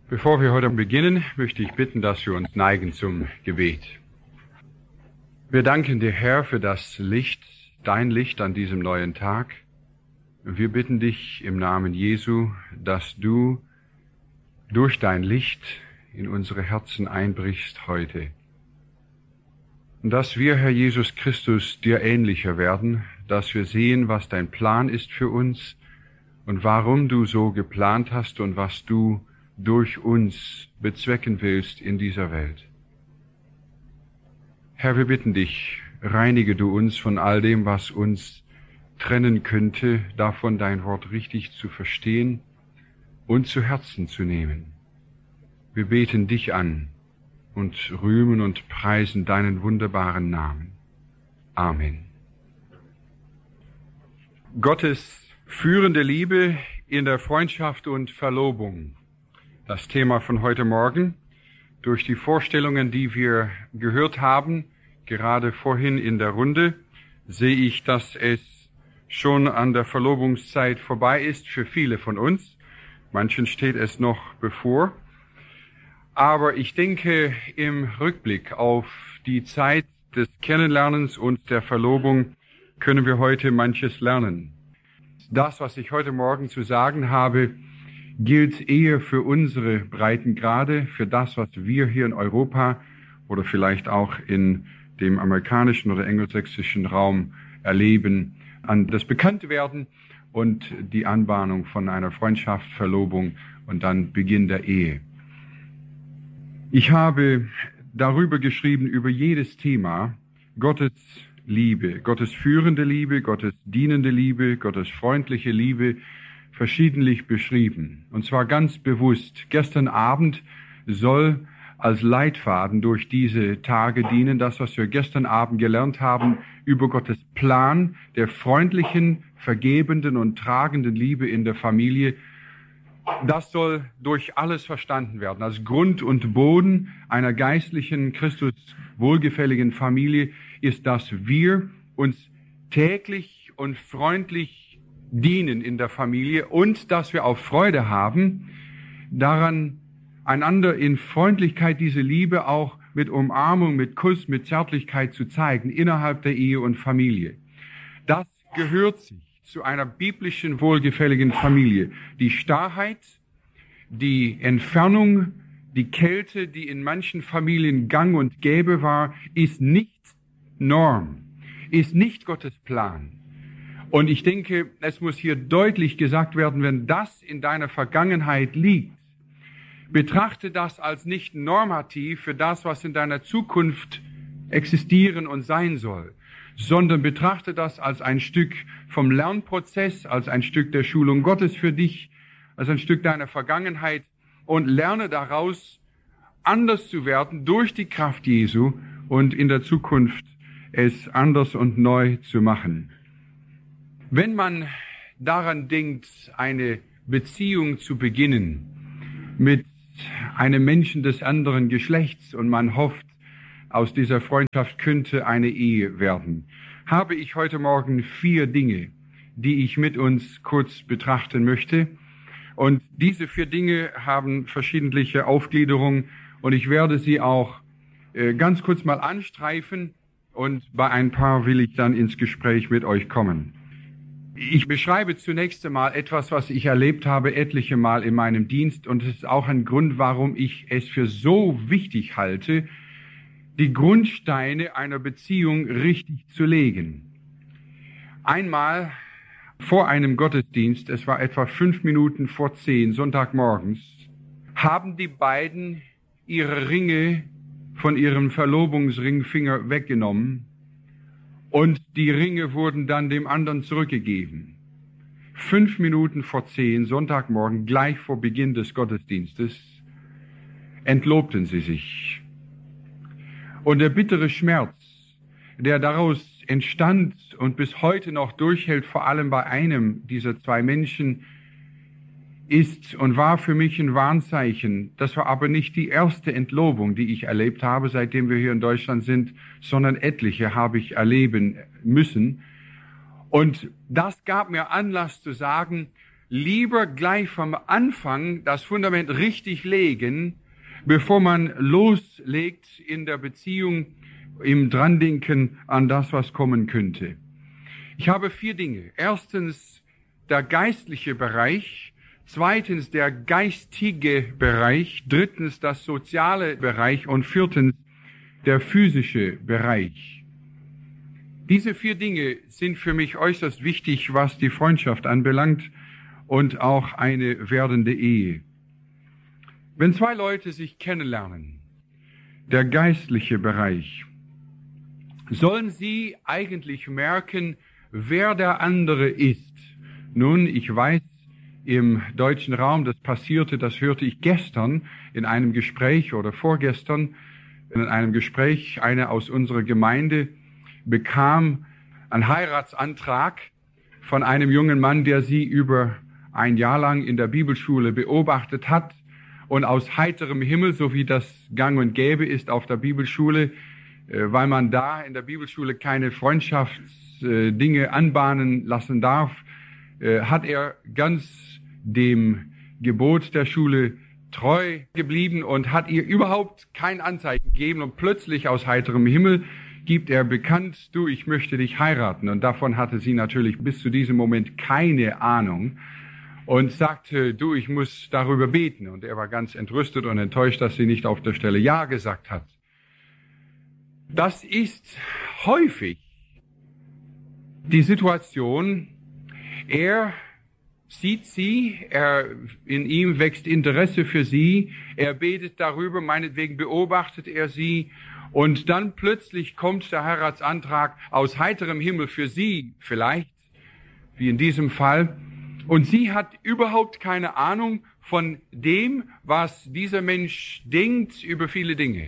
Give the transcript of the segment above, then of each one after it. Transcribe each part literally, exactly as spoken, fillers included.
Bevor wir heute beginnen, möchte ich bitten, dass wir uns neigen zum Gebet. Wir danken dir, Herr, für das Licht, dein Licht an diesem neuen Tag. Wir bitten dich im Namen Jesu, dass du durch dein Licht in unsere Herzen einbrichst heute. Und dass wir, Herr Jesus Christus, dir ähnlicher werden, dass wir sehen, was dein Plan ist für uns und warum du so geplant hast und was du durch uns bezwecken willst in dieser Welt. Herr, wir bitten dich, reinige du uns von all dem, was uns trennen könnte, davon dein Wort richtig zu verstehen und zu Herzen zu nehmen. Wir beten dich an und rühmen und preisen deinen wunderbaren Namen. Amen. Gottes führende Liebe in der Freundschaft und Verlobung. Das Thema von heute Morgen. Durch die Vorstellungen, die wir gehört haben, gerade vorhin in der Runde, sehe ich, dass es schon an der Verlobungszeit vorbei ist für viele von uns. Manchen steht es noch bevor. Aber ich denke, im Rückblick auf die Zeit des Kennenlernens und der Verlobung können wir heute manches lernen. Das, was ich heute Morgen zu sagen habe, gilt eher für unsere Breitengrade, für das, was wir hier in Europa oder vielleicht auch in dem amerikanischen oder engelsächsischen Raum erleben, an das Bekanntwerden und die Anbahnung von einer Freundschaft, Verlobung und dann Beginn der Ehe. Ich habe darüber geschrieben, über jedes Thema, Gottes Liebe, Gottes führende Liebe, Gottes dienende Liebe, Gottes freundliche Liebe, verschiedentlich beschrieben. Und zwar ganz bewusst. Gestern Abend soll als Leitfaden durch diese Tage dienen, das, was wir gestern Abend gelernt haben über Gottes Plan der freundlichen, vergebenden und tragenden Liebe in der Familie. Das soll durch alles verstanden werden. Als Grund und Boden einer geistlichen, Christus wohlgefälligen Familie ist, dass wir uns täglich und freundlich dienen in der Familie und dass wir auch Freude haben, daran einander in Freundlichkeit diese Liebe auch mit Umarmung, mit Kuss, mit Zärtlichkeit zu zeigen innerhalb der Ehe und Familie. Das gehört sich zu einer biblischen, wohlgefälligen Familie. Die Starrheit, die Entfernung, die Kälte, die in manchen Familien gang und gäbe war, ist nicht Norm, ist nicht Gottes Plan. Und ich denke, es muss hier deutlich gesagt werden, wenn das in deiner Vergangenheit liegt, betrachte das als nicht normativ für das, was in deiner Zukunft existieren und sein soll, sondern betrachte das als ein Stück vom Lernprozess, als ein Stück der Schulung Gottes für dich, als ein Stück deiner Vergangenheit und lerne daraus, anders zu werden durch die Kraft Jesu und in der Zukunft es anders und neu zu machen. Wenn man daran denkt, eine Beziehung zu beginnen mit einem Menschen des anderen Geschlechts und man hofft, aus dieser Freundschaft könnte eine Ehe werden, habe ich heute Morgen vier Dinge, die ich mit uns kurz betrachten möchte. Und diese vier Dinge haben verschiedentliche Aufgliederungen und ich werde sie auch äh, ganz kurz mal anstreifen und bei ein paar will ich dann ins Gespräch mit euch kommen. Ich beschreibe zunächst einmal etwas, was ich erlebt habe etliche Mal in meinem Dienst und es ist auch ein Grund, warum ich es für so wichtig halte, die Grundsteine einer Beziehung richtig zu legen. Einmal vor einem Gottesdienst, es war etwa fünf Minuten vor zehn, Sonntagmorgens, haben die beiden ihre Ringe von ihrem Verlobungsringfinger weggenommen und die Ringe wurden dann dem anderen zurückgegeben. Fünf Minuten vor zehn, Sonntagmorgen, gleich vor Beginn des Gottesdienstes, entlobten sie sich. Und der bittere Schmerz, der daraus entstand und bis heute noch durchhält, vor allem bei einem dieser zwei Menschen, ist und war für mich ein Warnzeichen. Das war aber nicht die erste Entlobung, die ich erlebt habe, seitdem wir hier in Deutschland sind, sondern etliche habe ich erleben müssen. Und das gab mir Anlass zu sagen, lieber gleich vom Anfang das Fundament richtig legen, bevor man loslegt in der Beziehung, im Drandenken an das, was kommen könnte. Ich habe vier Dinge. Erstens der geistliche Bereich, zweitens der geistige Bereich, drittens das soziale Bereich und viertens der physische Bereich. Diese vier Dinge sind für mich äußerst wichtig, was die Freundschaft anbelangt und auch eine werdende Ehe. Wenn zwei Leute sich kennenlernen, der geistliche Bereich, sollen sie eigentlich merken, wer der andere ist. Nun, ich weiß, im deutschen Raum, das passierte, das hörte ich gestern in einem Gespräch oder vorgestern in einem Gespräch, eine aus unserer Gemeinde bekam einen Heiratsantrag von einem jungen Mann, der sie über ein Jahr lang in der Bibelschule beobachtet hat und aus heiterem Himmel, so wie das gang und gäbe ist auf der Bibelschule, weil man da in der Bibelschule keine Freundschaftsdinge anbahnen lassen darf, hat er ganz dem Gebot der Schule treu geblieben und hat ihr überhaupt kein Anzeichen gegeben und plötzlich aus heiterem Himmel gibt er bekannt, du, ich möchte dich heiraten. Und davon hatte sie natürlich bis zu diesem Moment keine Ahnung und sagte, du, ich muss darüber beten. Und er war ganz entrüstet und enttäuscht, dass sie nicht auf der Stelle Ja gesagt hat. Das ist häufig die Situation, er sieht sie, er, in ihm wächst Interesse für sie, er betet darüber, meinetwegen beobachtet er sie und dann plötzlich kommt der Heiratsantrag aus heiterem Himmel für sie vielleicht, wie in diesem Fall, und sie hat überhaupt keine Ahnung von dem, was dieser Mensch denkt über viele Dinge.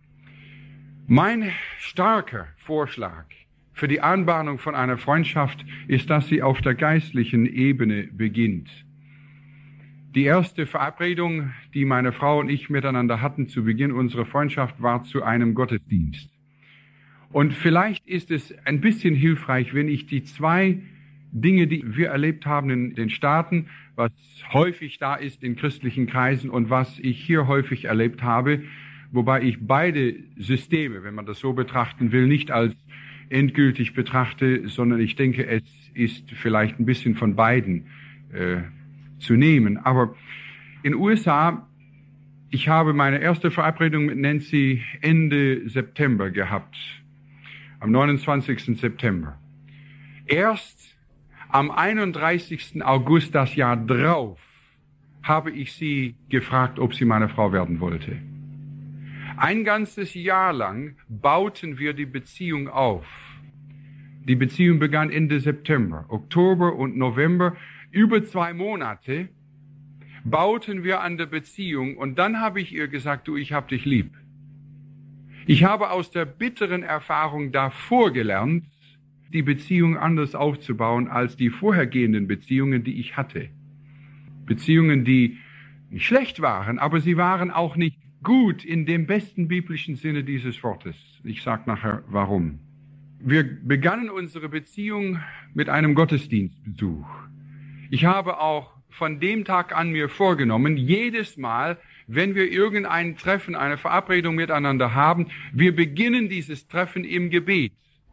Mein starker Vorschlag für die Anbahnung von einer Freundschaft ist, dass sie auf der geistlichen Ebene beginnt. Die erste Verabredung, die meine Frau und ich miteinander hatten zu Beginn unserer Freundschaft, war zu einem Gottesdienst. Und vielleicht ist es ein bisschen hilfreich, wenn ich die zwei Dinge, die wir erlebt haben in den Staaten, was häufig da ist in christlichen Kreisen und was ich hier häufig erlebt habe, wobei ich beide Systeme, wenn man das so betrachten will, nicht als endgültig betrachte, sondern ich denke, es ist vielleicht ein bisschen von beiden äh, zu nehmen. Aber in den U S A, ich habe meine erste Verabredung mit Nancy Ende September gehabt, am neunundzwanzigsten September. Erst am einunddreißigsten August das Jahr drauf habe ich sie gefragt, ob sie meine Frau werden wollte. Ein ganzes Jahr lang bauten wir die Beziehung auf. Die Beziehung begann Ende September, Oktober und November. Über zwei Monate bauten wir an der Beziehung und dann habe ich ihr gesagt, du, ich hab dich lieb. Ich habe aus der bitteren Erfahrung davor gelernt, die Beziehung anders aufzubauen als die vorhergehenden Beziehungen, die ich hatte. Beziehungen, die nicht schlecht waren, aber sie waren auch nicht gut in dem besten biblischen Sinne dieses Wortes. Ich sage nachher, warum. Wir begannen unsere Beziehung mit einem Gottesdienstbesuch. Ich habe auch von dem Tag an mir vorgenommen, jedes Mal, wenn wir irgendein Treffen, eine Verabredung miteinander haben, wir beginnen dieses Treffen im Gebet.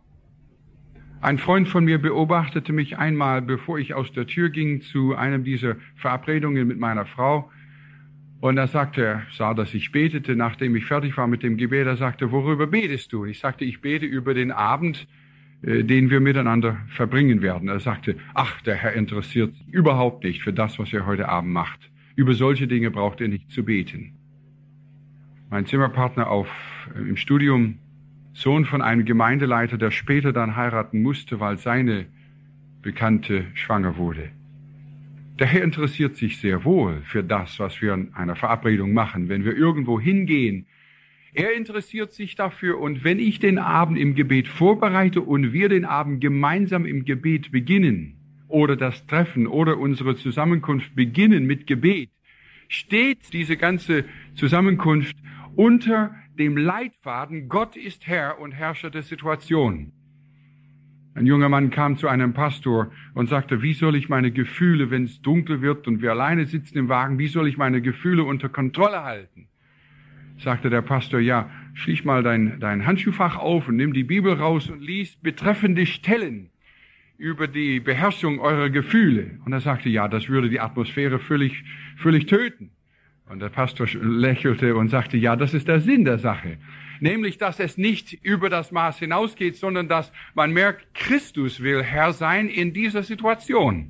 Ein Freund von mir beobachtete mich einmal, bevor ich aus der Tür ging, zu einem dieser Verabredungen mit meiner Frau. Und er sagte, er sah, dass ich betete, nachdem ich fertig war mit dem Gebet. Er sagte, worüber betest du? Ich sagte, ich bete über den Abend, äh, den wir miteinander verbringen werden. Er sagte, ach, der Herr interessiert sich überhaupt nicht für das, was er heute Abend macht. Über solche Dinge braucht er nicht zu beten. Mein Zimmerpartner auf, äh, im Studium, Sohn von einem Gemeindeleiter, der später dann heiraten musste, weil seine Bekannte schwanger wurde. Der Herr interessiert sich sehr wohl für das, was wir in einer Verabredung machen, wenn wir irgendwo hingehen. Er interessiert sich dafür und wenn ich den Abend im Gebet vorbereite und wir den Abend gemeinsam im Gebet beginnen oder das Treffen oder unsere Zusammenkunft beginnen mit Gebet, steht diese ganze Zusammenkunft unter dem Leitfaden, Gott ist Herr und Herrscher der Situation. Ein junger Mann kam zu einem Pastor und sagte, wie soll ich meine Gefühle, wenn es dunkel wird und wir alleine sitzen im Wagen, wie soll ich meine Gefühle unter Kontrolle halten? Sagte der Pastor, ja, schließ mal dein, dein Handschuhfach auf und nimm die Bibel raus und lies betreffende Stellen über die Beherrschung eurer Gefühle. Und er sagte, ja, das würde die Atmosphäre völlig, völlig töten. Und der Pastor lächelte und sagte, ja, das ist der Sinn der Sache. Nämlich, dass es nicht über das Maß hinausgeht, sondern dass man merkt, Christus will Herr sein in dieser Situation.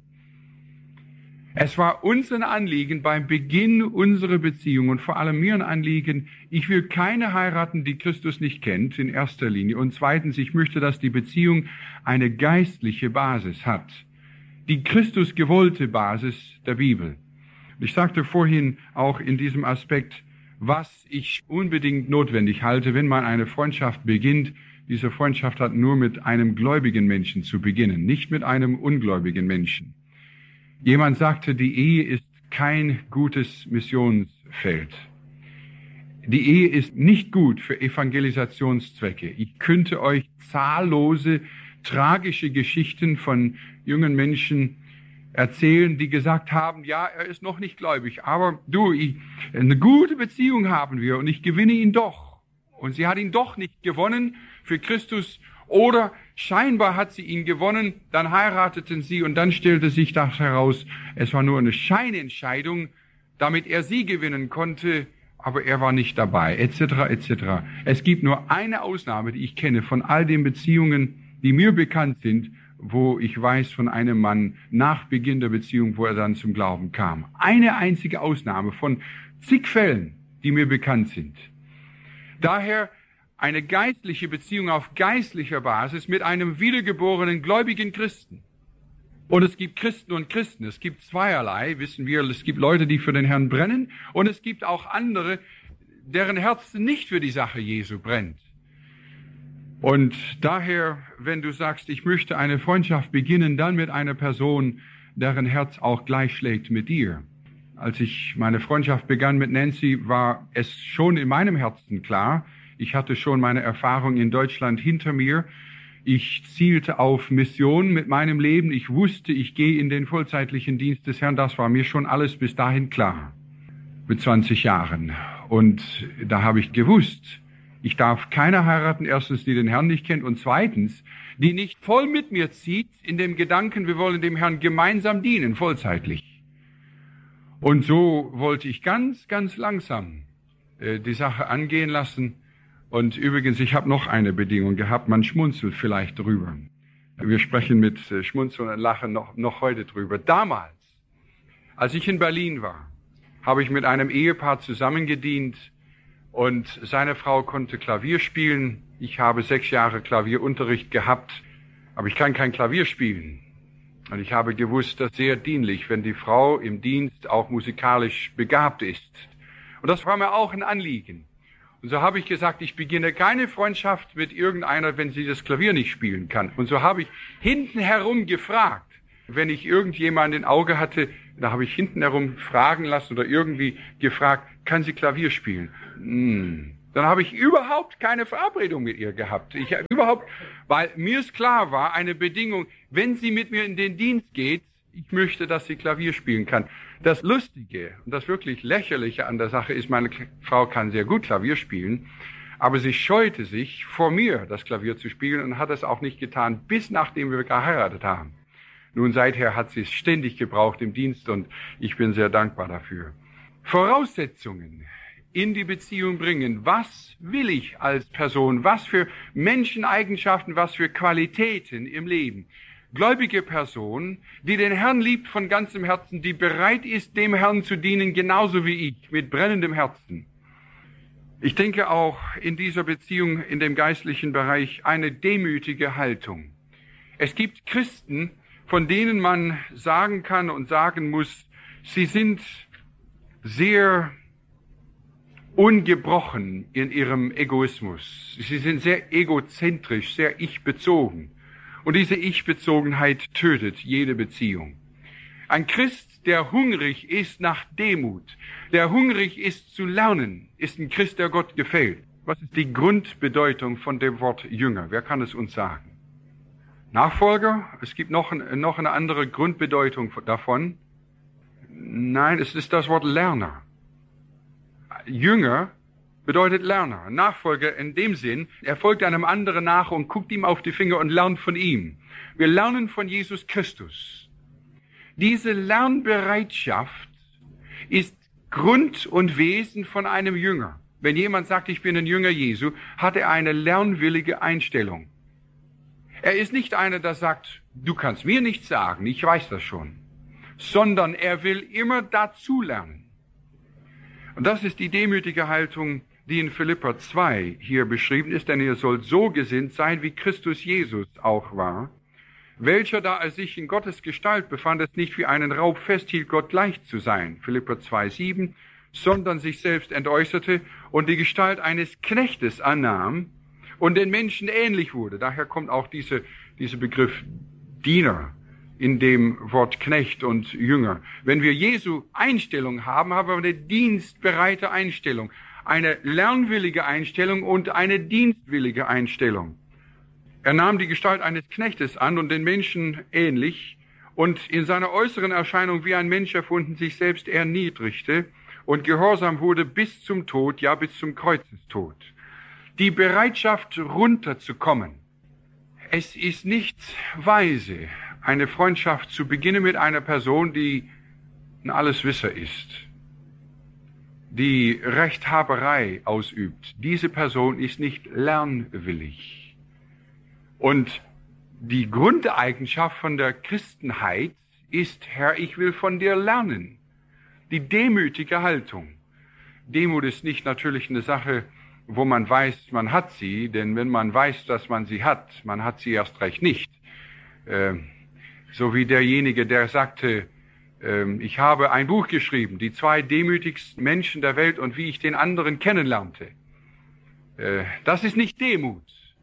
Es war uns ein Anliegen beim Beginn unserer Beziehung und vor allem mir ein Anliegen, ich will keine heiraten, die Christus nicht kennt, in erster Linie. Und zweitens, ich möchte, dass die Beziehung eine geistliche Basis hat. Die Christus gewollte Basis der Bibel. Ich sagte vorhin auch in diesem Aspekt, was ich unbedingt notwendig halte, wenn man eine Freundschaft beginnt. Diese Freundschaft hat nur mit einem gläubigen Menschen zu beginnen, nicht mit einem ungläubigen Menschen. Jemand sagte, die Ehe ist kein gutes Missionsfeld. Die Ehe ist nicht gut für Evangelisationszwecke. Ich könnte euch zahllose tragische Geschichten von jungen Menschen erzählen, die gesagt haben, ja, er ist noch nicht gläubig, aber du, ich, eine gute Beziehung haben wir und ich gewinne ihn doch. Und sie hat ihn doch nicht gewonnen für Christus oder scheinbar hat sie ihn gewonnen, dann heirateten sie und dann stellte sich das heraus, es war nur eine Scheinentscheidung, damit er sie gewinnen konnte, aber er war nicht dabei, et cetera et cetera. Es gibt nur eine Ausnahme, die ich kenne von all den Beziehungen, die mir bekannt sind, wo ich weiß von einem Mann nach Beginn der Beziehung, wo er dann zum Glauben kam. Eine einzige Ausnahme von zig Fällen, die mir bekannt sind. Daher eine geistliche Beziehung auf geistlicher Basis mit einem wiedergeborenen gläubigen Christen. Und es gibt Christen und Christen. Es gibt zweierlei, wissen wir. Es gibt Leute, die für den Herrn brennen. Und es gibt auch andere, deren Herz nicht für die Sache Jesu brennt. Und daher, wenn du sagst, ich möchte eine Freundschaft beginnen, dann mit einer Person, deren Herz auch gleich schlägt mit dir. Als ich meine Freundschaft begann mit Nancy, war es schon in meinem Herzen klar. Ich hatte schon meine Erfahrung in Deutschland hinter mir. Ich zielte auf Mission mit meinem Leben. Ich wusste, ich gehe in den vollzeitlichen Dienst des Herrn. Das war mir schon alles bis dahin klar. Mit zwanzig Jahren. Und da habe ich gewusst, ich darf keine heiraten, erstens, die den Herrn nicht kennt und zweitens, die nicht voll mit mir zieht in dem Gedanken, wir wollen dem Herrn gemeinsam dienen, vollzeitlich. Und so wollte ich ganz, ganz langsam äh, die Sache angehen lassen. Und übrigens, ich habe noch eine Bedingung gehabt, man schmunzelt vielleicht drüber. Wir sprechen mit äh, Schmunzeln und Lachen noch, noch heute drüber. Damals, als ich in Berlin war, habe ich mit einem Ehepaar zusammengedient und seine Frau konnte Klavier spielen. Ich habe sechs Jahre Klavierunterricht gehabt, aber ich kann kein Klavier spielen. Und ich habe gewusst, das ist sehr dienlich, wenn die Frau im Dienst auch musikalisch begabt ist. Und das war mir auch ein Anliegen. Und so habe ich gesagt, ich beginne keine Freundschaft mit irgendeiner, wenn sie das Klavier nicht spielen kann. Und so habe ich hinten herum gefragt. Wenn ich irgendjemand im Auge hatte, da habe ich hinten herum fragen lassen oder irgendwie gefragt, kann sie Klavier spielen? Hm. Dann habe ich überhaupt keine Verabredung mit ihr gehabt. Ich überhaupt, weil mir es klar war, eine Bedingung, wenn sie mit mir in den Dienst geht, ich möchte, dass sie Klavier spielen kann. Das Lustige und das wirklich Lächerliche an der Sache ist, meine Frau kann sehr gut Klavier spielen, aber sie scheute sich, vor mir das Klavier zu spielen und hat es auch nicht getan, bis nachdem wir geheiratet haben. Nun, seither hat sie es ständig gebraucht im Dienst und ich bin sehr dankbar dafür. Voraussetzungen in die Beziehung bringen. Was will ich als Person? Was für Menscheneigenschaften, was für Qualitäten im Leben? Gläubige Person, die den Herrn liebt von ganzem Herzen, die bereit ist, dem Herrn zu dienen, genauso wie ich, mit brennendem Herzen. Ich denke auch in dieser Beziehung, in dem geistlichen Bereich, eine demütige Haltung. Es gibt Christen, von denen man sagen kann und sagen muss, sie sind sehr ungebrochen in ihrem Egoismus. Sie sind sehr egozentrisch, sehr ich-bezogen. Und diese Ich-Bezogenheit tötet jede Beziehung. Ein Christ, der hungrig ist nach Demut, der hungrig ist zu lernen, ist ein Christ, der Gott gefällt. Was ist die Grundbedeutung von dem Wort Jünger? Wer kann es uns sagen? Nachfolger, es gibt noch, noch eine andere Grundbedeutung davon. Nein, es ist das Wort Lerner. Jünger bedeutet Lerner. Nachfolger in dem Sinn, er folgt einem anderen nach und guckt ihm auf die Finger und lernt von ihm. Wir lernen von Jesus Christus. Diese Lernbereitschaft ist Grund und Wesen von einem Jünger. Wenn jemand sagt, ich bin ein Jünger Jesu, hat er eine lernwillige Einstellung. Er ist nicht einer, der sagt, du kannst mir nichts sagen, ich weiß das schon, sondern er will immer dazulernen. Und das ist die demütige Haltung, die in Philipper zwei hier beschrieben ist, denn ihr sollt so gesinnt sein, wie Christus Jesus auch war, welcher, da er sich in Gottes Gestalt befand, es nicht wie einen Raub festhielt, Gott gleich zu sein, Philipper zwei sieben, sondern sich selbst entäußerte und die Gestalt eines Knechtes annahm und den Menschen ähnlich wurde. Daher kommt auch diese, dieser Begriff Diener in dem Wort Knecht und Jünger. Wenn wir Jesu Einstellung haben, haben wir eine dienstbereite Einstellung, eine lernwillige Einstellung und eine dienstwillige Einstellung. Er nahm die Gestalt eines Knechtes an und den Menschen ähnlich und in seiner äußeren Erscheinung wie ein Mensch erfunden sich selbst erniedrigte und gehorsam wurde bis zum Tod, ja bis zum Kreuzestod. Die Bereitschaft runterzukommen. Es ist nicht weise, eine Freundschaft zu beginnen mit einer Person, die ein Alleswisser ist, die Rechthaberei ausübt. Diese Person ist nicht lernwillig. Und die Grundeigenschaft von der Christenheit ist, Herr, ich will von dir lernen. Die demütige Haltung. Demut ist nicht natürlich eine Sache, wo man weiß, man hat sie, denn wenn man weiß, dass man sie hat, man hat sie erst recht nicht. Äh, so wie derjenige, der sagte, äh, ich habe ein Buch geschrieben, die zwei demütigsten Menschen der Welt und wie ich den anderen kennenlernte. Äh, das ist nicht Demut,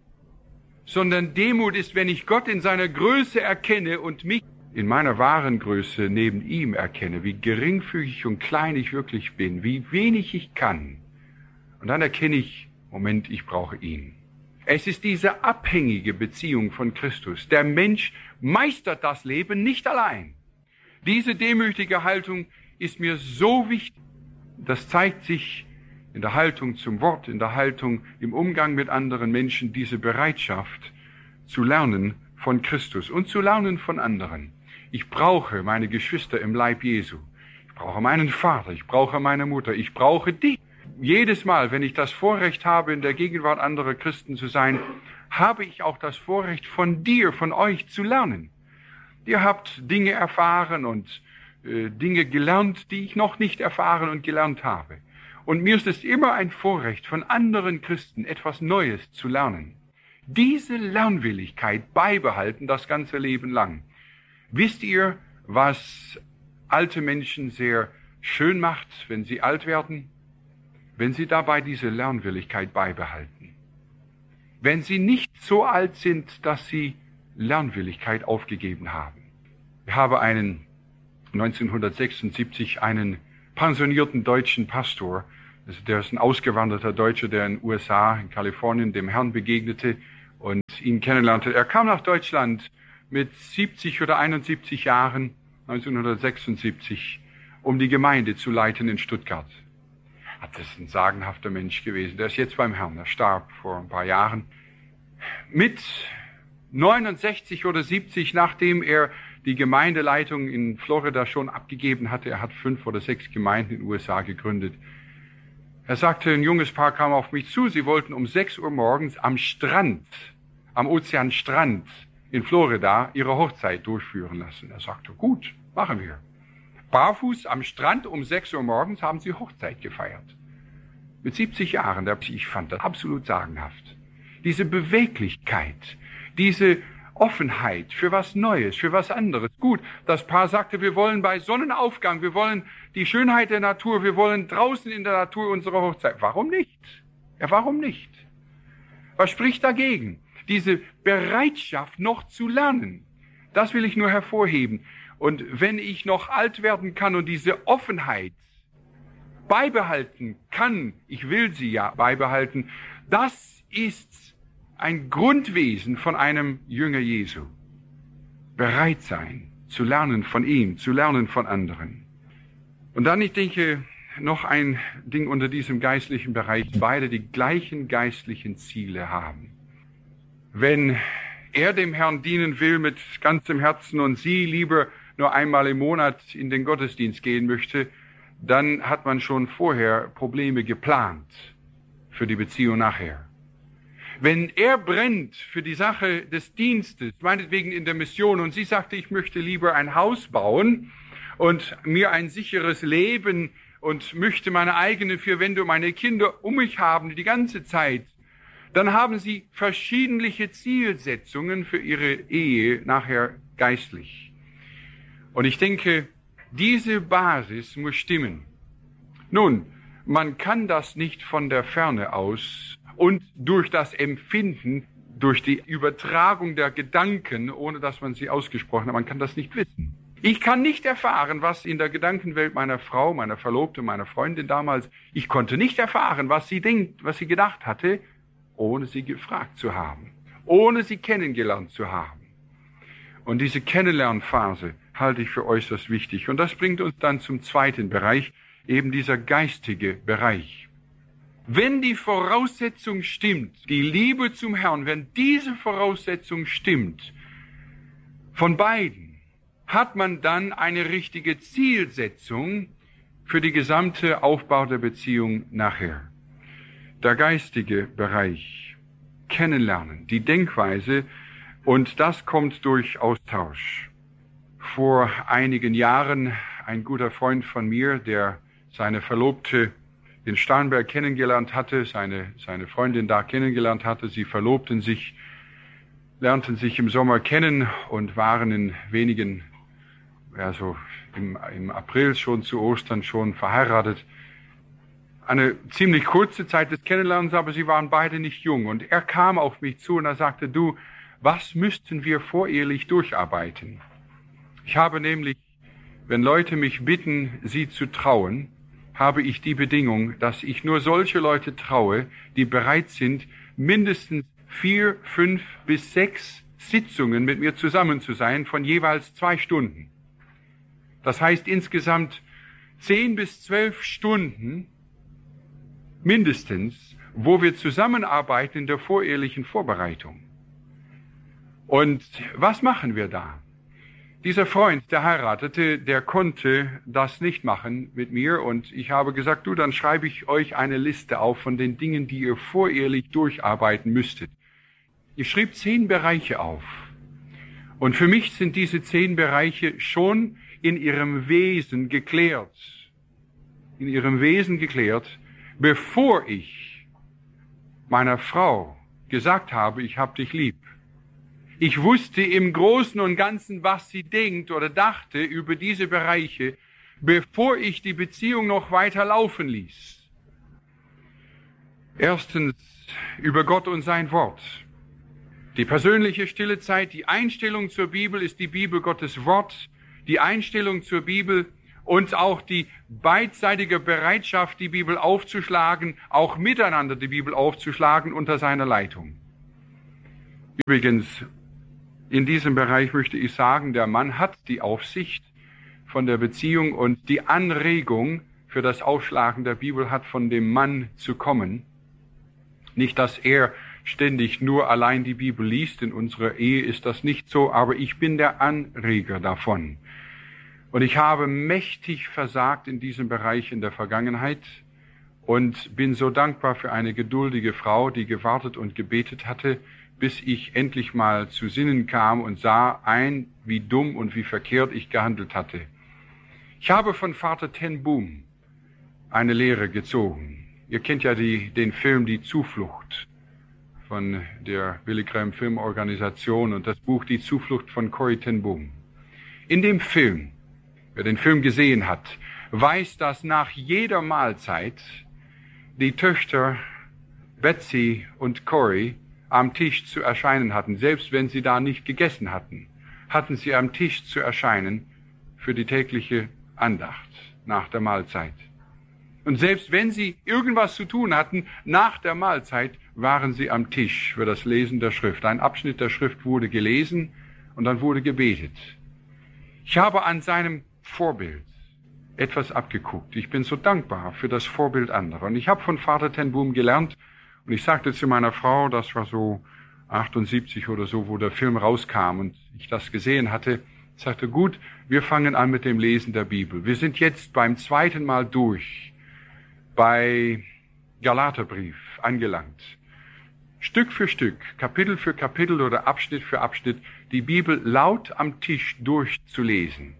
sondern Demut ist, wenn ich Gott in seiner Größe erkenne und mich in meiner wahren Größe neben ihm erkenne, wie geringfügig und klein ich wirklich bin, wie wenig ich kann. Und dann erkenne ich, Moment, ich brauche ihn. Es ist diese abhängige Beziehung von Christus. Der Mensch meistert das Leben nicht allein. Diese demütige Haltung ist mir so wichtig. Das zeigt sich in der Haltung zum Wort, in der Haltung im Umgang mit anderen Menschen, diese Bereitschaft zu lernen von Christus und zu lernen von anderen. Ich brauche meine Geschwister im Leib Jesu. Ich brauche meinen Vater, ich brauche meine Mutter, ich brauche dich. Jedes Mal, wenn ich das Vorrecht habe, in der Gegenwart anderer Christen zu sein, habe ich auch das Vorrecht, von dir, von euch zu lernen. Ihr habt Dinge erfahren und äh, Dinge gelernt, die ich noch nicht erfahren und gelernt habe. Und mir ist es immer ein Vorrecht, von anderen Christen etwas Neues zu lernen. Diese Lernwilligkeit beibehalten das ganze Leben lang. Wisst ihr, was alte Menschen sehr schön macht, wenn sie alt werden? Wenn sie dabei diese Lernwilligkeit beibehalten. Wenn sie nicht so alt sind, dass sie Lernwilligkeit aufgegeben haben. Ich habe einen neunzehnhundertsechsundsiebzig einen pensionierten deutschen Pastor, der ist ein ausgewanderter Deutscher, der in den U S A, in Kalifornien, dem Herrn begegnete und ihn kennenlernte. Er kam nach Deutschland mit siebzig oder einundsiebzig Jahren, neunzehnhundertsechsundsiebzig, um die Gemeinde zu leiten in Stuttgart. Das ist ein sagenhafter Mensch gewesen. Der ist jetzt beim Herrn. Er starb vor ein paar Jahren. Mit neunundsechzig oder siebzig, nachdem er die Gemeindeleitung in Florida schon abgegeben hatte, er hat fünf oder sechs Gemeinden in den U S A gegründet. Er sagte, ein junges Paar kam auf mich zu, sie wollten um sechs Uhr morgens am Strand, am Ozeanstrand in Florida ihre Hochzeit durchführen lassen. Er sagte, gut, machen wir. Barfuß am Strand um sechs Uhr morgens haben sie Hochzeit gefeiert. Mit siebzig Jahren, ich fand das absolut sagenhaft. Diese Beweglichkeit, diese Offenheit für was Neues, für was anderes. Gut, das Paar sagte, wir wollen bei Sonnenaufgang, wir wollen die Schönheit der Natur, wir wollen draußen in der Natur unsere Hochzeit. Warum nicht? Ja, warum nicht? Was spricht dagegen? Diese Bereitschaft, noch zu lernen, das will ich nur hervorheben. Und wenn ich noch alt werden kann und diese Offenheit beibehalten kann, ich will sie ja beibehalten, das ist ein Grundwesen von einem Jünger Jesu. bereit sein, zu lernen von ihm, zu lernen von anderen. Und dann, ich denke, noch ein Ding unter diesem geistlichen Bereich, beide die gleichen geistlichen Ziele haben. Wenn er dem Herrn dienen will mit ganzem Herzen und sie lieber nur einmal im Monat in den Gottesdienst gehen möchte, dann hat man schon vorher Probleme geplant für die Beziehung nachher. Wenn er brennt für die Sache des Dienstes, meinetwegen in der Mission, und sie sagte, ich möchte lieber ein Haus bauen und mir ein sicheres Leben und möchte meine eigenen vier Wände und meine Kinder um mich haben die ganze Zeit, dann haben sie verschiedene Zielsetzungen für ihre Ehe nachher geistlich. Und ich denke, diese Basis muss stimmen. Nun, man kann das nicht von der Ferne aus und durch das Empfinden, durch die Übertragung der Gedanken, ohne dass man sie ausgesprochen hat, man kann das nicht wissen. Ich kann nicht erfahren, was in der Gedankenwelt meiner Frau, meiner Verlobten, meiner Freundin damals, ich konnte nicht erfahren, was sie denkt, was sie gedacht hatte, ohne sie gefragt zu haben, ohne sie kennengelernt zu haben. Und diese Kennenlernphase halte ich für äußerst wichtig. Und das bringt uns dann zum zweiten Bereich, eben dieser geistige Bereich. Wenn die Voraussetzung stimmt, die Liebe zum Herrn, wenn diese Voraussetzung stimmt, von beiden, hat man dann eine richtige Zielsetzung für die gesamte Aufbau der Beziehung nachher. Der geistige Bereich, Kennenlernen, die Denkweise, und das kommt durch Austausch. Vor einigen Jahren ein guter Freund von mir, der seine Verlobte in Starnberg kennengelernt hatte, seine, seine Freundin da kennengelernt hatte, sie verlobten sich, lernten sich im Sommer kennen und waren in wenigen, also im, im April schon zu Ostern schon verheiratet. Eine ziemlich kurze Zeit des Kennenlernens, aber sie waren beide nicht jung. Und er kam auf mich zu und er sagte, du, was müssten wir vorehelich durcharbeiten? Ich habe nämlich, wenn Leute mich bitten, sie zu trauen, habe ich die Bedingung, dass ich nur solche Leute traue, die bereit sind, mindestens vier, fünf bis sechs Sitzungen mit mir zusammen zu sein, von jeweils zwei Stunden. Das heißt insgesamt zehn bis zwölf Stunden mindestens, wo wir zusammenarbeiten in der vorehelichen Vorbereitung. Und was machen wir da? Dieser Freund, der heiratete, der konnte das nicht machen mit mir, und ich habe gesagt, du, dann schreibe ich euch eine Liste auf von den Dingen, die ihr vorehelich durcharbeiten müsstet. Ich schrieb zehn Bereiche auf. Und für mich sind diese zehn Bereiche schon in ihrem Wesen geklärt. In ihrem Wesen geklärt, bevor ich meiner Frau gesagt habe, ich hab dich lieb. Ich wusste im Großen und Ganzen, was sie denkt oder dachte über diese Bereiche, bevor ich die Beziehung noch weiter laufen ließ. Erstens über Gott und sein Wort. Die persönliche stille Zeit, die Einstellung zur Bibel ist die Bibel Gottes Wort, die Einstellung zur Bibel und auch die beidseitige Bereitschaft, die Bibel aufzuschlagen, auch miteinander die Bibel aufzuschlagen unter seiner Leitung. Übrigens, in diesem Bereich möchte ich sagen, der Mann hat die Aufsicht von der Beziehung und die Anregung für das Aufschlagen der Bibel hat von dem Mann zu kommen. Nicht, dass er ständig nur allein die Bibel liest, in unserer Ehe ist das nicht so, aber ich bin der Anreger davon. Und ich habe mächtig versagt in diesem Bereich in der Vergangenheit und bin so dankbar für eine geduldige Frau, die gewartet und gebetet hatte, bis ich endlich mal zu Sinnen kam und sah ein, wie dumm und wie verkehrt ich gehandelt hatte. Ich habe von Vater Ten Boom eine Lehre gezogen. Ihr kennt ja die, den Film Die Zuflucht von der Billy Graham Filmorganisation und das Buch Die Zuflucht von Corrie Ten Boom. In dem Film, wer den Film gesehen hat, weiß, dass nach jeder Mahlzeit die Töchter Betsy und Corrie am Tisch zu erscheinen hatten. Selbst wenn sie da nicht gegessen hatten, hatten sie am Tisch zu erscheinen für die tägliche Andacht nach der Mahlzeit. Und selbst wenn sie irgendwas zu tun hatten, nach der Mahlzeit waren sie am Tisch für das Lesen der Schrift. Ein Abschnitt der Schrift wurde gelesen Und dann wurde gebetet. Ich habe an seinem Vorbild etwas abgeguckt. Ich bin so dankbar für das Vorbild anderer. Und ich habe von Vater ten Boom gelernt, und ich sagte zu meiner Frau, das war so achtundsiebzig oder so, wo der Film rauskam und ich das gesehen hatte, ich sagte, gut, wir fangen an mit dem Lesen der Bibel. Wir sind jetzt beim zweiten Mal durch, bei Galaterbrief angelangt. Stück für Stück, Kapitel für Kapitel oder Abschnitt für Abschnitt, die Bibel laut am Tisch durchzulesen.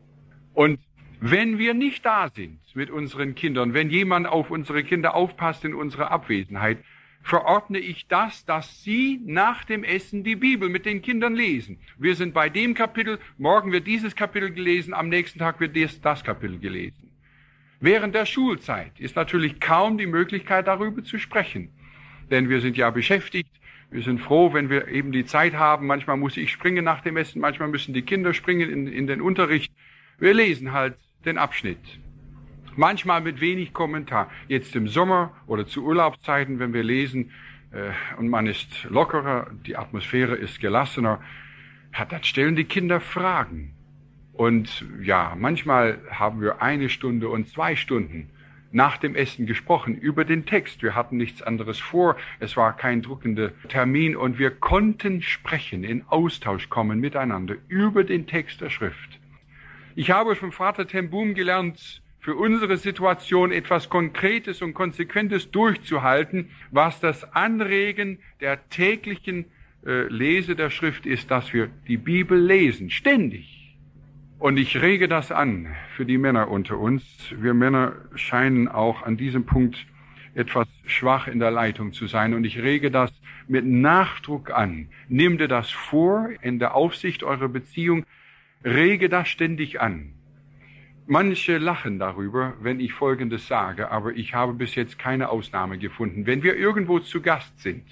Und wenn wir nicht da sind mit unseren Kindern, wenn jemand auf unsere Kinder aufpasst in unserer Abwesenheit, verordne ich das, dass sie nach dem Essen die Bibel mit den Kindern lesen. Wir sind bei dem Kapitel, morgen wird dieses Kapitel gelesen, am nächsten Tag wird das, das Kapitel gelesen. Während der Schulzeit ist natürlich kaum die Möglichkeit, darüber zu sprechen. Denn wir sind ja beschäftigt, wir sind froh, wenn wir eben die Zeit haben. Manchmal muss ich springen nach dem Essen, manchmal müssen die Kinder springen in, in den Unterricht. Wir lesen halt den Abschnitt. Manchmal mit wenig Kommentar. Jetzt im Sommer oder zu Urlaubszeiten, wenn wir lesen äh, und man ist lockerer, die Atmosphäre ist gelassener, ja, dann stellen die Kinder Fragen. Und ja, manchmal haben wir eine Stunde und zwei Stunden nach dem Essen gesprochen über den Text. Wir hatten nichts anderes vor. Es war kein druckender Termin und wir konnten sprechen, in Austausch kommen miteinander über den Text der Schrift. Ich habe von Vater ten Boom gelernt, für unsere Situation etwas Konkretes und Konsequentes durchzuhalten, was das Anregen der täglichen äh, Lese der Schrift ist, dass wir die Bibel lesen, ständig. Und ich rege das an für die Männer unter uns. Wir Männer scheinen auch an diesem Punkt etwas schwach in der Leitung zu sein. Und ich rege das mit Nachdruck an. Nimm dir das vor in der Aufsicht eurer Beziehung. Rege das ständig an. Manche lachen darüber, wenn ich Folgendes sage, aber ich habe bis jetzt keine Ausnahme gefunden. Wenn wir irgendwo zu Gast sind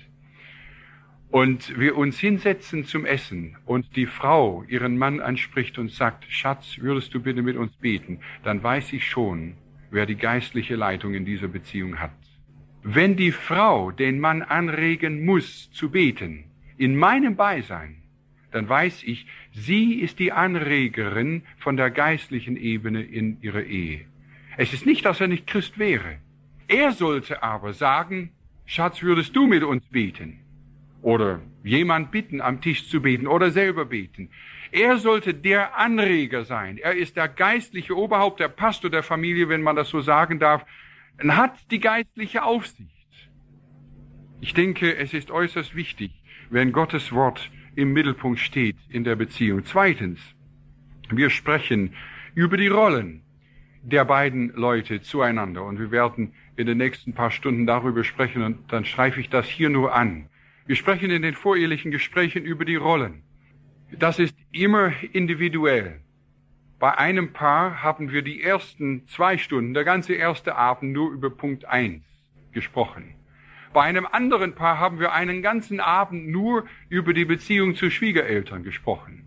und wir uns hinsetzen zum Essen und die Frau ihren Mann anspricht und sagt, Schatz, würdest du bitte mit uns beten, dann weiß ich schon, wer die geistliche Leitung in dieser Beziehung hat. Wenn die Frau den Mann anregen muss zu beten, in meinem Beisein, dann weiß ich, sie ist die Anregerin von der geistlichen Ebene in ihrer Ehe. Es ist nicht, dass er nicht Christ wäre. Er sollte aber sagen, Schatz, würdest du mit uns beten? Oder jemand bitten, am Tisch zu beten oder selber beten. Er sollte der Anreger sein. Er ist der geistliche Oberhaupt, der Pastor der Familie, wenn man das so sagen darf, und hat die geistliche Aufsicht. Ich denke, es ist äußerst wichtig, wenn Gottes Wort im Mittelpunkt steht in der Beziehung. Zweitens, wir sprechen über die Rollen der beiden Leute zueinander und wir werden in den nächsten paar Stunden darüber sprechen und dann streife ich das hier nur an. Wir sprechen in den vorehelichen Gesprächen über die Rollen. Das ist immer individuell. Bei einem Paar haben wir die ersten zwei Stunden, der ganze erste Abend nur über Punkt eins gesprochen. Bei einem anderen Paar haben wir einen ganzen Abend nur über die Beziehung zu Schwiegereltern gesprochen.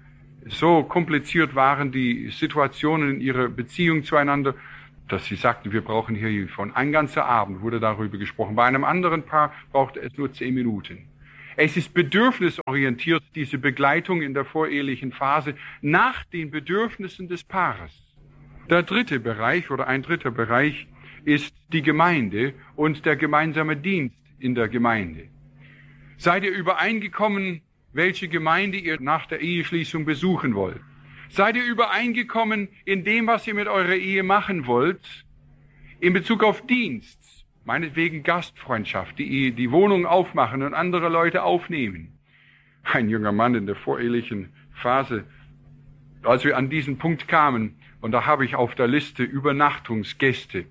So kompliziert waren die Situationen in ihrer Beziehung zueinander, dass sie sagten, wir brauchen hier von ein ganzer Abend wurde darüber gesprochen. Bei einem anderen Paar brauchte es nur zehn Minuten. Es ist bedürfnisorientiert, diese Begleitung in der vorehelichen Phase nach den Bedürfnissen des Paares. Der dritte Bereich oder ein dritter Bereich ist die Gemeinde und der gemeinsame Dienst in der Gemeinde. Seid ihr übereingekommen, welche Gemeinde ihr nach der Eheschließung besuchen wollt? Seid ihr übereingekommen in dem, was ihr mit eurer Ehe machen wollt, in Bezug auf Dienst, meinetwegen Gastfreundschaft, die, die Wohnung aufmachen und andere Leute aufnehmen? Ein junger Mann in der vorehelichen Phase, als wir an diesen Punkt kamen, und da habe ich auf der Liste Übernachtungsgäste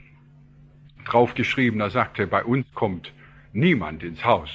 draufgeschrieben, da sagte er, bei uns kommt niemand ins Haus.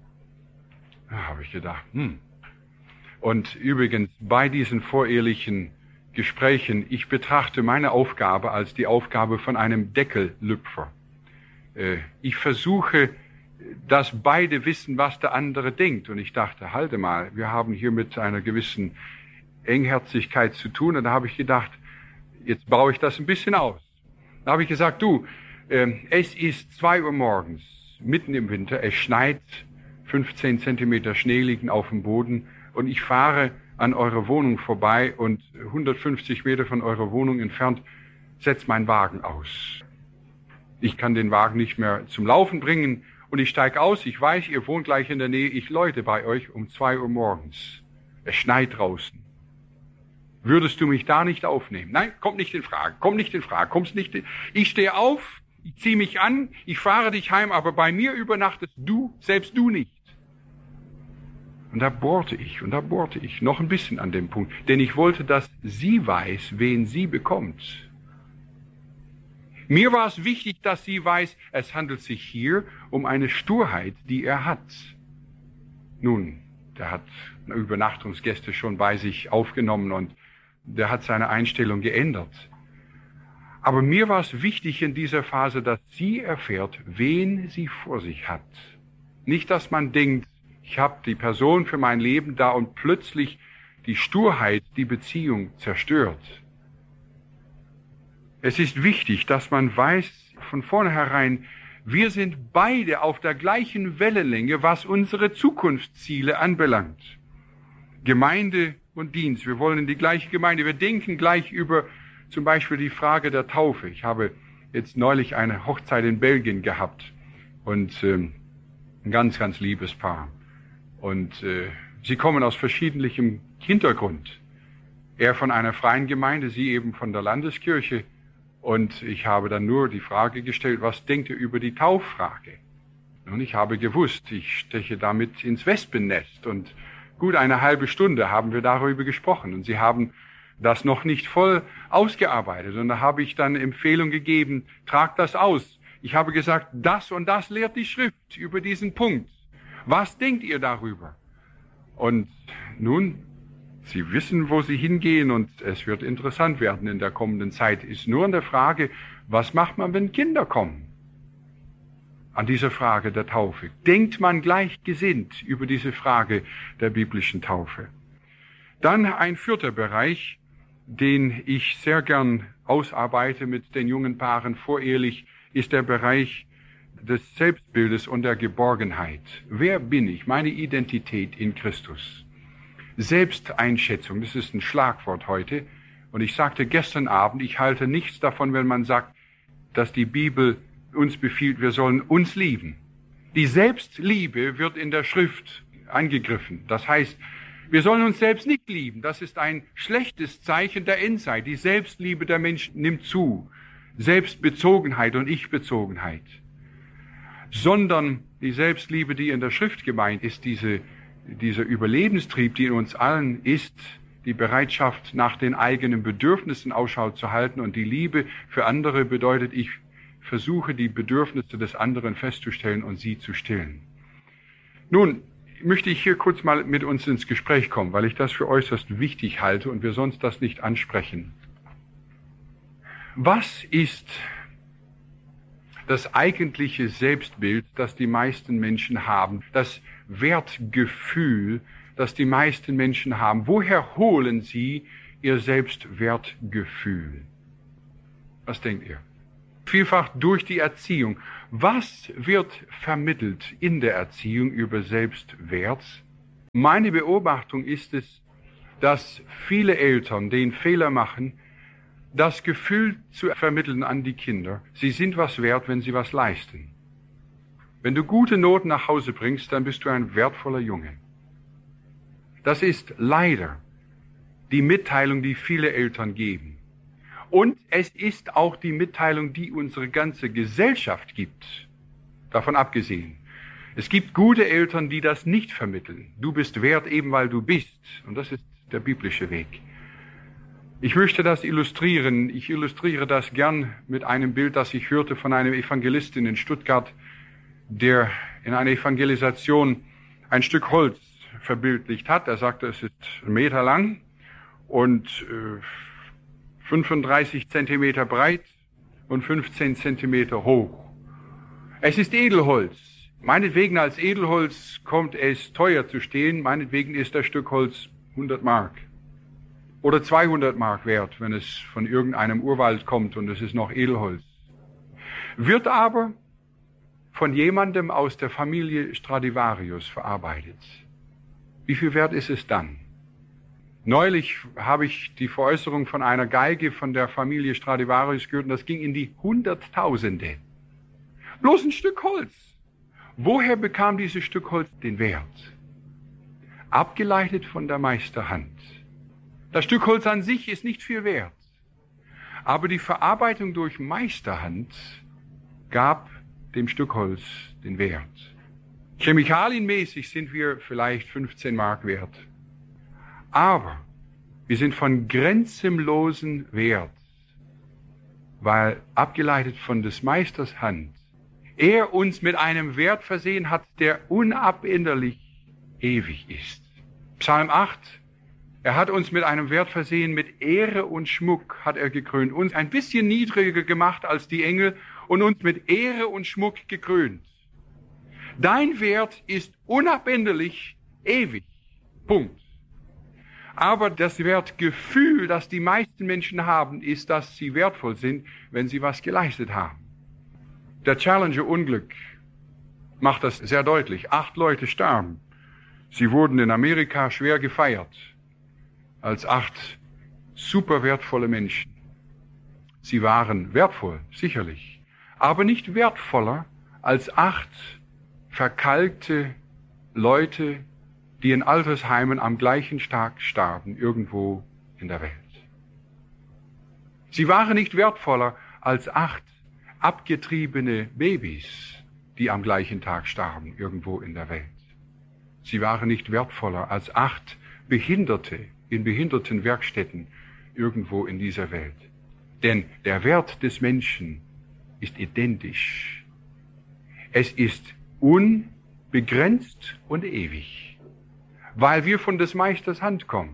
Da habe ich gedacht, hm. Und übrigens, bei diesen vorehelichen Gesprächen, ich betrachte meine Aufgabe als die Aufgabe von einem Deckellüpfer. Äh, ich versuche, dass beide wissen, was der andere denkt. Und ich dachte, halte mal, wir haben hier mit einer gewissen Engherzigkeit zu tun. Und da habe ich gedacht, jetzt baue ich das ein bisschen aus. Da habe ich gesagt, du, äh, es ist zwei Uhr morgens, mitten im Winter, es schneit, fünfzehn Zentimeter Schnee liegen auf dem Boden und ich fahre an eurer Wohnung vorbei und hundertfünfzig Meter von eurer Wohnung entfernt setzt mein Wagen aus. Ich kann den Wagen nicht mehr zum Laufen bringen und ich steige aus. Ich weiß, ihr wohnt gleich in der Nähe. Ich läute bei euch um zwei Uhr morgens. Es schneit draußen. Würdest du mich da nicht aufnehmen? Nein, kommt nicht in Frage. Komm nicht in Frage. Kommst nicht in... Ich stehe auf, ich ziehe mich an, ich fahre dich heim, aber bei mir übernachtest du, selbst du nicht. Und da bohrte ich, und da bohrte ich noch ein bisschen an dem Punkt, denn ich wollte, dass sie weiß, wen sie bekommt. Mir war es wichtig, dass sie weiß, es handelt sich hier um eine Sturheit, die er hat. Nun, der hat Übernachtungsgäste schon bei sich aufgenommen und der hat seine Einstellung geändert. Aber mir war es wichtig in dieser Phase, dass sie erfährt, wen sie vor sich hat. Nicht, dass man denkt, ich habe die Person für mein Leben da und plötzlich die Sturheit die Beziehung zerstört. Es ist wichtig, dass man weiß von vornherein, wir sind beide auf der gleichen Wellenlänge, was unsere Zukunftsziele anbelangt. Gemeinde und Dienst, wir wollen in die gleiche Gemeinde, wir denken gleich über zum Beispiel die Frage der Taufe. Ich habe jetzt neulich eine Hochzeit in Belgien gehabt und ähm, ein ganz, ganz liebes Paar. Und äh, sie kommen aus verschiedentlichem Hintergrund. Er von einer freien Gemeinde, sie eben von der Landeskirche. Und ich habe dann nur die Frage gestellt, was denkt ihr über die Tauffrage? Und ich habe gewusst, ich steche damit ins Wespennest. Und gut eine halbe Stunde haben wir darüber gesprochen. Und sie haben das noch nicht voll ausgearbeitet. Und da habe ich dann Empfehlung gegeben, tragt das aus. Ich habe gesagt, das und das lehrt die Schrift über diesen Punkt. Was denkt ihr darüber? Und nun, Sie wissen, wo Sie hingehen und es wird interessant werden in der kommenden Zeit. Ist nur an der Frage, was macht man, wenn Kinder kommen? An dieser Frage der Taufe. Denkt man gleichgesinnt über diese Frage der biblischen Taufe? Dann ein vierter Bereich, den ich sehr gern ausarbeite mit den jungen Paaren vorehelich, ist der Bereich des Selbstbildes und der Geborgenheit. Wer bin ich? Meine Identität in Christus. Selbsteinschätzung, das ist ein Schlagwort heute. Und ich sagte gestern Abend, ich halte nichts davon, wenn man sagt, dass die Bibel uns befiehlt, wir sollen uns lieben. Die Selbstliebe wird in der Schrift angegriffen. Das heißt, wir sollen uns selbst nicht lieben. Das ist ein schlechtes Zeichen der Endzeit. Die Selbstliebe der Menschen nimmt zu. Selbstbezogenheit und Ich-Bezogenheit. Sondern die Selbstliebe, die in der Schrift gemeint ist, diese, dieser Überlebenstrieb, die in uns allen ist, die Bereitschaft, nach den eigenen Bedürfnissen Ausschau zu halten. Und die Liebe für andere bedeutet, ich versuche, die Bedürfnisse des anderen festzustellen und sie zu stillen. Nun möchte ich hier kurz mal mit uns ins Gespräch kommen, weil ich das für äußerst wichtig halte und wir sonst das nicht ansprechen. Was ist das eigentliche Selbstbild, das die meisten Menschen haben, das Wertgefühl, das die meisten Menschen haben? Woher holen sie ihr Selbstwertgefühl? Was denkt ihr? Vielfach durch die Erziehung. Was wird vermittelt in der Erziehung über Selbstwert? Meine Beobachtung ist es, dass viele Eltern den Fehler machen, das Gefühl zu vermitteln an die Kinder, sie sind was wert, wenn sie was leisten. Wenn du gute Noten nach Hause bringst, dann bist du ein wertvoller Junge. Das ist leider die Mitteilung, die viele Eltern geben. Und es ist auch die Mitteilung, die unsere ganze Gesellschaft gibt. Davon abgesehen. Es gibt gute Eltern, die das nicht vermitteln. Du bist wert, eben weil du bist. Und das ist der biblische Weg. Ich möchte das illustrieren. Ich illustriere das gern mit einem Bild, das ich hörte von einem Evangelisten in Stuttgart, der in einer Evangelisation ein Stück Holz verbildlicht hat. Er sagte, es ist einen Meter lang und äh, fünfunddreißig Zentimeter breit und fünfzehn Zentimeter hoch. Es ist Edelholz. Meinetwegen als Edelholz kommt es teuer zu stehen. Meinetwegen ist das Stück Holz hundert Mark. Oder zweihundert Mark wert, wenn es von irgendeinem Urwald kommt und es ist noch Edelholz. Wird aber von jemandem aus der Familie Stradivarius verarbeitet. wie viel wert ist es dann? Neulich habe ich die Veräußerung von einer Geige von der Familie Stradivarius gehört und das ging in die Hunderttausende. Bloß ein Stück Holz. Woher bekam dieses Stück Holz den Wert? Abgeleitet von der Meisterhand. Das Stück Holz an sich ist nicht viel wert. Aber die Verarbeitung durch Meisterhand gab dem Stück Holz den Wert. Chemikalienmäßig sind wir vielleicht fünfzehn Mark wert. Aber wir sind von grenzenlosen Wert, weil abgeleitet von des Meisters Hand, er uns mit einem Wert versehen hat, der unabänderlich ewig ist. Psalm acht, er hat uns mit einem Wert versehen, mit Ehre und Schmuck hat er gekrönt, uns ein bisschen niedriger gemacht als die Engel und uns mit Ehre und Schmuck gekrönt. Dein Wert ist unabänderlich ewig. Punkt. Aber das Wertgefühl, das die meisten Menschen haben, ist, dass sie wertvoll sind, wenn sie was geleistet haben. Der Challenger-Unglück macht das sehr deutlich. Acht Leute starben. Sie wurden in Amerika schwer gefeiert als acht super wertvolle Menschen. Sie waren wertvoll, sicherlich, aber nicht wertvoller als acht verkalkte Leute, die in Altersheimen am gleichen Tag starben, irgendwo in der Welt. Sie waren nicht wertvoller als acht abgetriebene Babys, die am gleichen Tag starben, irgendwo in der Welt. Sie waren nicht wertvoller als acht Behinderte in Behindertenwerkstätten irgendwo in dieser Welt. Denn der Wert des Menschen ist identisch. Es ist unbegrenzt und ewig, weil wir von des Meisters Hand kommen.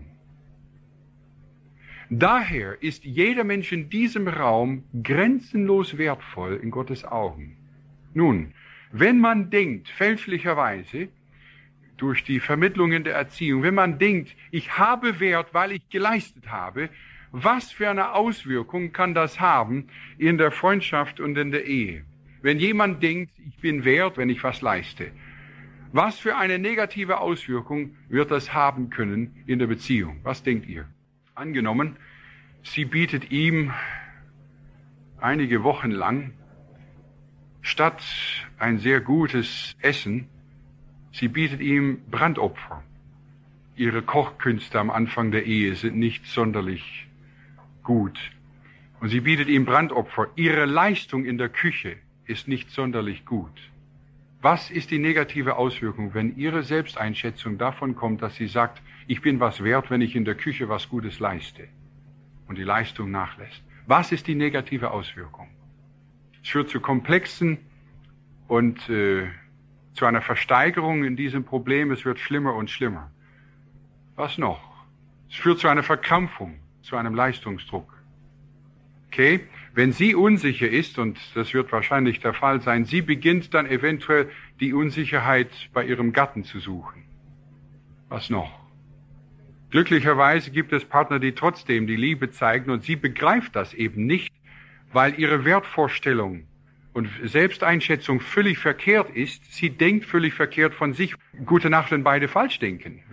Daher ist jeder Mensch in diesem Raum grenzenlos wertvoll in Gottes Augen. Nun, wenn man denkt, fälschlicherweise, durch die Vermittlungen der Erziehung, wenn man denkt, ich habe Wert, weil ich geleistet habe, was für eine Auswirkung kann das haben in der Freundschaft und in der Ehe? Wenn jemand denkt, ich bin wert, wenn ich was leiste, was für eine negative Auswirkung wird das haben können in der Beziehung? Was denkt ihr? Angenommen, sie bietet ihm einige Wochen lang statt ein sehr gutes Essen, sie bietet ihm Brandopfer. Ihre Kochkünste am Anfang der Ehe sind nicht sonderlich gut. Und sie bietet ihm Brandopfer. Ihre Leistung in der Küche ist nicht sonderlich gut. Was ist die negative Auswirkung, wenn Ihre Selbsteinschätzung davon kommt, dass sie sagt, ich bin was wert, wenn ich in der Küche was Gutes leiste und die Leistung nachlässt? Was ist die negative Auswirkung? Es führt zu komplexen und äh, zu einer Versteigerung in diesem Problem. Es wird schlimmer und schlimmer. Was noch? Es führt zu einer Verkrampfung, zu einem Leistungsdruck. Okay? Wenn sie unsicher ist, und das wird wahrscheinlich der Fall sein, sie beginnt dann eventuell die Unsicherheit bei ihrem Gatten zu suchen. Was noch? Glücklicherweise gibt es Partner, die trotzdem die Liebe zeigen und sie begreift das eben nicht, weil ihre Wertvorstellung und Selbsteinschätzung völlig verkehrt ist. Sie denkt völlig verkehrt von sich. Gute Nacht, wenn beide falsch denken.